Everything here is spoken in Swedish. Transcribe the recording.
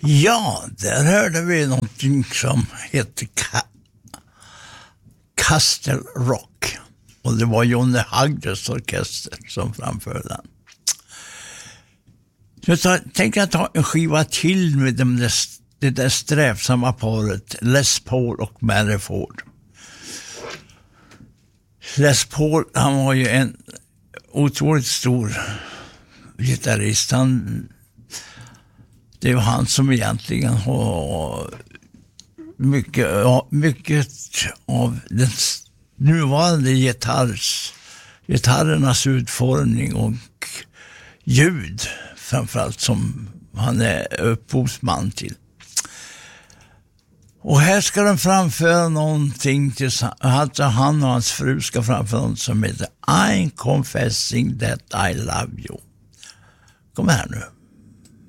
Ja, där hörde vi någonting som heter Castle Rock. Och det var Johnny Haggres orkester som framförde den. Så jag tänkte ta en skiva till med det där strävsamma paret Les Paul och Mary Ford. Les Paul, han var ju en otroligt stor gitarrist. Det är han som egentligen har mycket av den nuvarande gitarrernas utformning och ljud framförallt som han är upphovsman till. Och här ska de framföra någonting alltså han och hans fru ska framföra något som heter I'm confessing that I love you. Kom här nu.